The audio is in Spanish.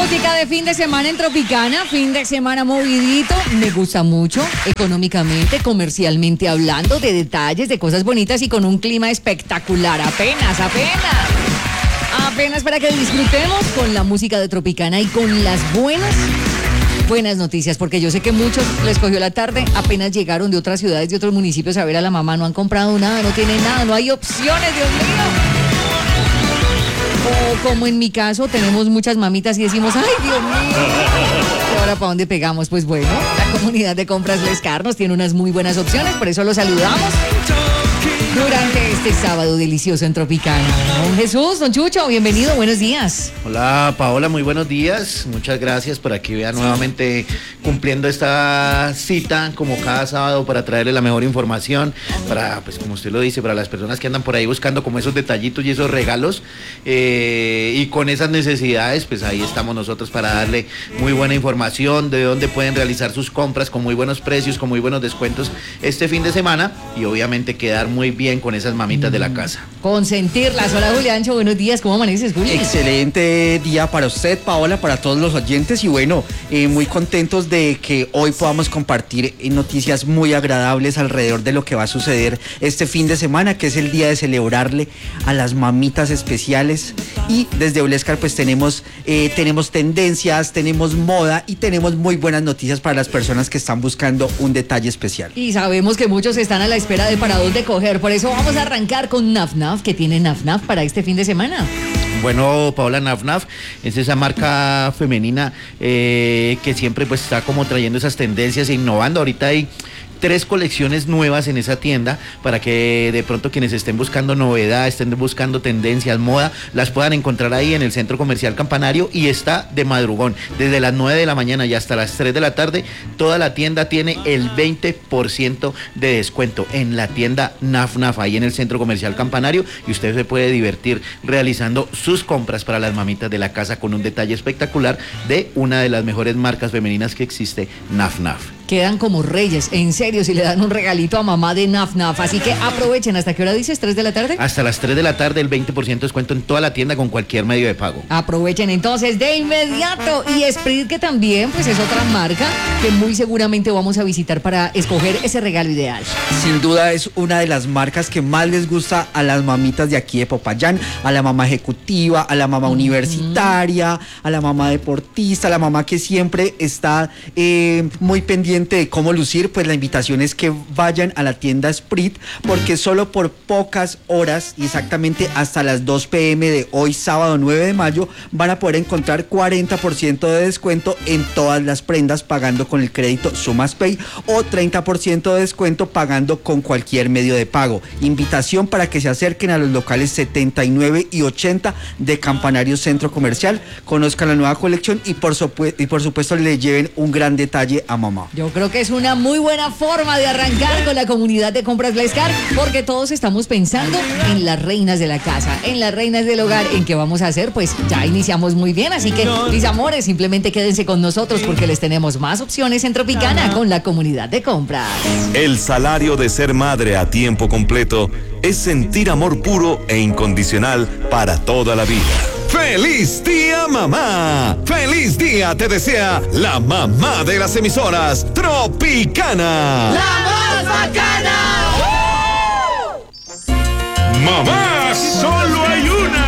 Música de fin de semana en Tropicana, fin de semana movidito, me gusta mucho, económicamente, comercialmente hablando, de detalles, de cosas bonitas y con un clima espectacular, apenas para que disfrutemos con la música de Tropicana y con las buenas noticias, porque yo sé que muchos les cogió la tarde, apenas llegaron de otras ciudades, de otros municipios a ver a la mamá, no han comprado nada, no tienen nada, no hay opciones, Dios mío. O como en mi caso, tenemos muchas mamitas y decimos, ¡ay, Dios mío! ¿Y ahora para dónde pegamos? Pues bueno, la comunidad de compras Lescar nos tiene unas muy buenas opciones, por eso los saludamos durante este sábado delicioso en Tropicana. Don Jesús, don Chucho, bienvenido, buenos días. Hola Paola, muy buenos días, muchas gracias por aquí vean nuevamente cumpliendo esta cita como cada sábado para traerle la mejor información, para, pues como usted lo dice, para las personas que andan por ahí buscando como esos detallitos y esos regalos y con esas necesidades, pues ahí estamos nosotros para darle muy buena información de dónde pueden realizar sus compras con muy buenos precios, con muy buenos descuentos este fin de semana y obviamente quedar muy bien con esas mamitas de la casa. Consentirlas. Hola Juliancho, buenos días, ¿cómo amaneces, Juli? Excelente día para usted, Paola, para todos los oyentes y bueno, muy contentos de que hoy podamos compartir noticias muy agradables alrededor de lo que va a suceder este fin de semana, que es el día de celebrarle a las mamitas especiales y desde Olescar pues tenemos tendencias, tenemos moda y tenemos muy buenas noticias para las personas que están buscando un detalle especial. Y sabemos que muchos están a la espera de para dónde coger, por eso vamos a arrancar con Naf Naf, que tiene Naf Naf para este fin de semana. Bueno, Paola, Naf Naf es esa marca femenina que siempre pues está como trayendo esas tendencias e innovando. Ahorita hay 3 colecciones nuevas en esa tienda para que de pronto quienes estén buscando novedad, estén buscando tendencias, moda, las puedan encontrar ahí en el Centro Comercial Campanario y está de madrugón, desde las 9 de la mañana y hasta las 3 de la tarde, toda la tienda tiene el 20% de descuento en la tienda Naf Naf, ahí en el Centro Comercial Campanario y usted se puede divertir realizando sus compras para las mamitas de la casa con un detalle espectacular de una de las mejores marcas femeninas que existe, Naf Naf. Quedan como reyes, en serio, si le dan un regalito a mamá de Naf Naf. Así que aprovechen. ¿Hasta qué hora dices? ¿3 de la tarde? Hasta las 3 de la tarde, el 20% de descuento en toda la tienda con cualquier medio de pago. Aprovechen entonces de inmediato. Y Esprit, que también pues es otra marca que muy seguramente vamos a visitar para escoger ese regalo ideal. Sin duda es una de las marcas que más les gusta a las mamitas de aquí de Popayán, a la mamá ejecutiva, a la mamá universitaria, a la mamá deportista, a la mamá que siempre está muy pendiente de cómo lucir. Pues la invitación es que vayan a la tienda Esprit porque solo por pocas horas y exactamente hasta las 2 p.m. de hoy sábado 9 de mayo van a poder encontrar 40% de descuento en todas las prendas pagando con el crédito SumasPay o 30% de descuento pagando con cualquier medio de pago. Invitación para que se acerquen a los locales 79 y 80 de Campanario Centro Comercial, conozcan la nueva colección y por supuesto le lleven un gran detalle a mamá. Yo creo que es una muy buena forma de arrancar con la comunidad de compras Lescar, porque todos estamos pensando en las reinas de la casa, en las reinas del hogar, en qué vamos a hacer. Pues ya iniciamos muy bien, así que mis amores, simplemente quédense con nosotros porque les tenemos más opciones en Tropicana con la comunidad de compras. El salario de ser madre a tiempo completo es sentir amor puro e incondicional para toda la vida. ¡Feliz día, mamá! ¡Feliz día te desea la mamá de las emisoras, Tropicana! ¡La más bacana! ¡Mamá, solo hay una!